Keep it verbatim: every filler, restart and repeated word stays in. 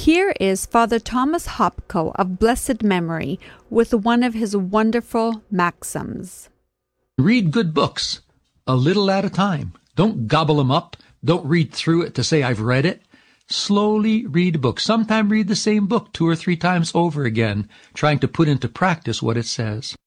Here is Father Thomas Hopko of blessed memory with one of his wonderful maxims. Read good books, a little at a time. Don't gobble them up. Don't read through it to say I've read it. Slowly read books. Sometimes read the same book two or three times over again, trying to put into practice what it says.